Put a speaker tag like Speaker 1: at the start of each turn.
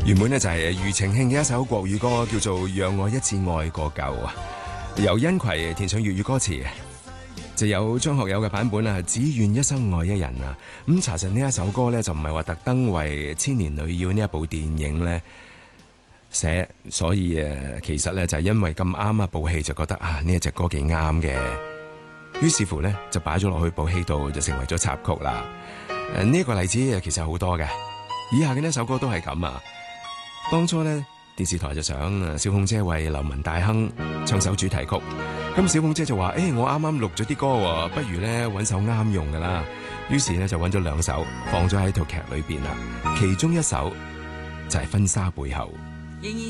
Speaker 1: 原本呢就係庾澄慶嘅一首國語歌，叫做《讓我一次愛過夠》啊，由殷葵填上粵語歌詞，就有張學友嘅版本啊，只願一生愛一人啊。咁查實呢一首歌呢，就唔係話特登為《千年女妖》呢一部電影呢寫，所以其實呢，就係因為咁啱啊，部戲就覺得啊呢一隻歌幾啱嘅，於是乎呢，就擺咗落去部戲度，就成為咗插曲啦。呢個例子其實好多嘅，以下嘅呢首歌都係咁啊。當初呢，電視台就想小鳳姐為流氓大亨唱首主題曲，咁小鳳姐就話：我啱啱錄咗啲歌喎，不如呢揾首啱用噶啦。於是呢，就揾咗兩首放咗喺套劇裏邊啦，其中一首就係《婚紗背後》。